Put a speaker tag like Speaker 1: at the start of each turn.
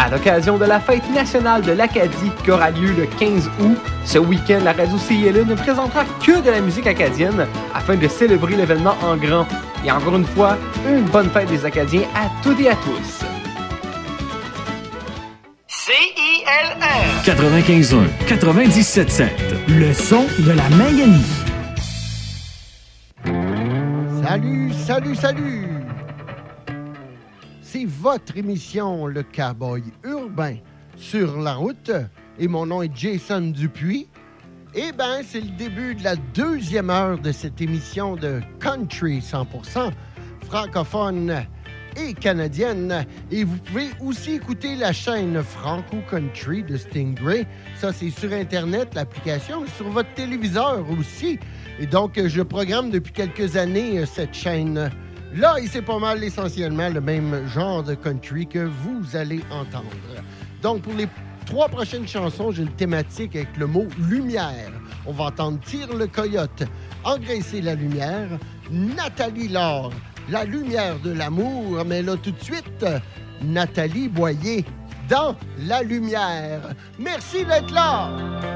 Speaker 1: À l'occasion de la fête nationale de l'Acadie qui aura lieu le 15 août, ce week-end, la radio CILE ne présentera que de la musique acadienne afin de célébrer l'événement en grand. Et encore une fois, une bonne fête des Acadiens à toutes et à tous.
Speaker 2: CILR 95.1, 97.7.
Speaker 3: Le son de la Manganie.
Speaker 4: Salut, salut, salut! C'est votre émission, le Cowboy urbain, sur la route. Et mon nom est Jason Dupuis. Eh bien, c'est le début de la deuxième heure de cette émission de Country 100% francophone et canadienne. Et vous pouvez aussi écouter la chaîne Franco Country de Stingray. Ça, c'est sur Internet, l'application, mais sur votre téléviseur aussi. Et donc, je programme depuis quelques années cette chaîne-là. Et c'est pas mal essentiellement le même genre de country que vous allez entendre. Donc, pour les 3 prochaines chansons, j'ai une thématique avec le mot « lumière ». On va entendre « Tire le coyote »,« Engraisser la lumière », Nathalie Laure, « La lumière de l'amour », mais là, tout de suite, Nathalie Boyer, « Dans la lumière ». Merci d'être là!